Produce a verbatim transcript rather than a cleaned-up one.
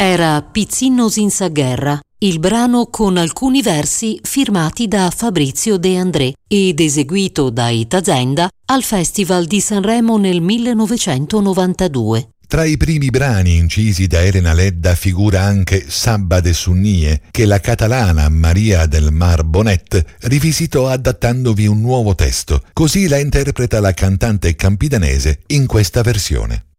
Era Pizzino senza guerra, il brano con alcuni versi firmati da Fabrizio De André ed eseguito da Itazenda al Festival di Sanremo nel millenovecentonovantadue. Tra i primi brani incisi da Elena Ledda figura anche Sabba de Sunnie, che la catalana Maria del Mar Bonet rivisitò adattandovi un nuovo testo. Così la interpreta la cantante campidanese in questa versione.